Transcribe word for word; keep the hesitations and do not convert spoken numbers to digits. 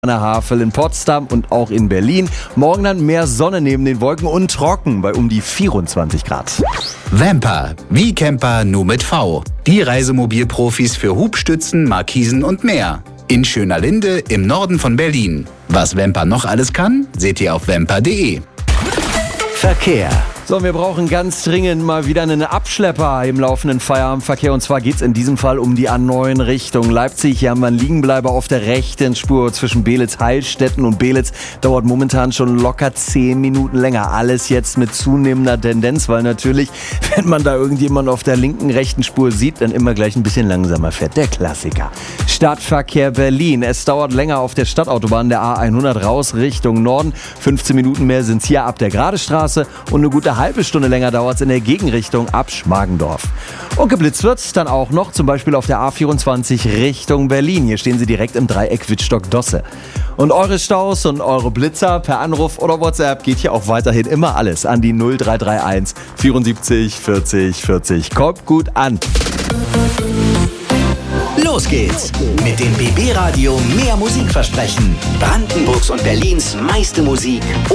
an der Havel in Potsdam und auch in Berlin. Morgen dann mehr Sonne neben den Wolken und trocken bei um die vierundzwanzig Grad. Vamper, wie Camper nur mit V. Die Reisemobilprofis für Hubstützen, Markisen und mehr. In Schönerlinde im Norden von Berlin. Was Vamper noch alles kann, seht ihr auf vamper punkt de. Verkehr. So, wir brauchen ganz dringend mal wieder einen Abschlepper im laufenden Feierabendverkehr. Und zwar geht es in diesem Fall um die A neun Richtung Leipzig. Hier haben wir einen Liegenbleiber auf der rechten Spur zwischen Beelitz-Heilstätten und Beelitz. Dauert momentan schon locker zehn Minuten länger. Alles jetzt mit zunehmender Tendenz, weil natürlich, wenn man da irgendjemand auf der linken, rechten Spur sieht, dann immer gleich ein bisschen langsamer fährt. Der Klassiker. Stadtverkehr Berlin. Es dauert länger auf der Stadtautobahn der A hundert raus Richtung Norden. fünfzehn Minuten mehr sind es hier ab der Gradestraße und eine gute halbe Stunde länger dauert es in der Gegenrichtung ab Schmargendorf. Und geblitzt wird es dann auch noch, zum Beispiel auf der A vierundzwanzig Richtung Berlin. Hier stehen sie direkt im Dreieck Wittstock-Dosse. Und eure Staus und eure Blitzer per Anruf oder WhatsApp geht hier auch weiterhin immer alles an die null drei drei eins vierundsiebzig vierzig vierzig. Kommt gut an. Los geht's mit dem B B Radio Mehr Musikversprechen. Brandenburgs und Berlins meiste Musik